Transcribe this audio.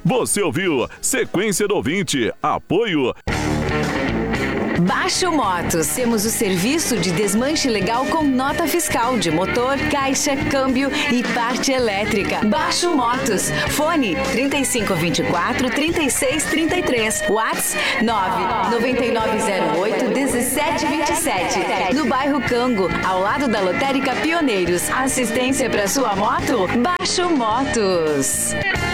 Você ouviu Sequência do Ouvinte. Apoio Baixo Motos, temos o serviço de desmanche legal com nota fiscal de motor, caixa, câmbio e parte elétrica. Baixo Motos, fone 3524-3633, WhatsApp 99908-1727. No bairro Cango, ao lado da Lotérica Pioneiros. Assistência para sua moto? Baixo Motos.